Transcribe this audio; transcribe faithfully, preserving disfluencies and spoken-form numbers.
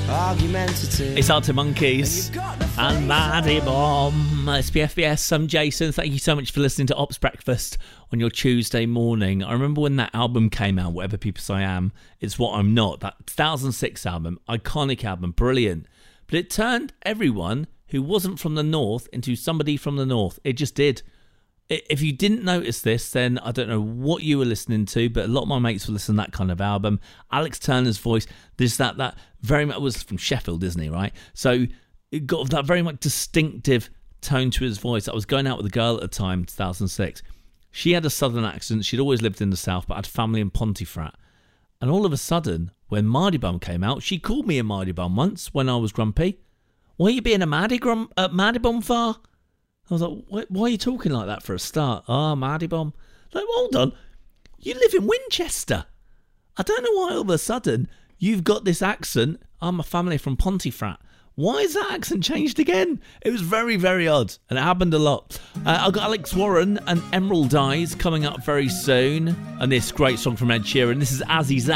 argumentative. It's Arctic Monkeys and Maddie Bomb. It's P F B S. I'm Jason. Thank you so much for listening to Ops Breakfast on your Tuesday morning. I remember when that album came out, Whatever People Say I Am, It's What I'm Not. That two thousand six album, iconic album, brilliant. But it turned everyone who wasn't from the North into somebody from the North. It just did. If you didn't notice this, then I don't know what you were listening to, but a lot of my mates were listening to that kind of album. Alex Turner's voice, there's that, that very much, was from Sheffield, isn't he, right? So it got that very much distinctive tone to his voice. I was going out with a girl at the time, two thousand six. She had a southern accent. She'd always lived in the south, but had family in Pontefract. And all of a sudden, when Mardy Bum came out, she called me a Mardy Bum once when I was grumpy. Why are you being a Mardy, grum- uh, Mardy Bum for? I was like, why, why are you talking like that for a start? Ah, oh, Mardy Bum. Like, hold on. You live in Winchester. I don't know why all of a sudden you've got this accent. I'm a family from Pontefract. Why is that accent changed again? It was very, very odd, and it happened a lot. Uh, I've got Alex Warren and Emerald Eyes coming up very soon, and this great song from Ed Sheeran. This is Azzy Zap.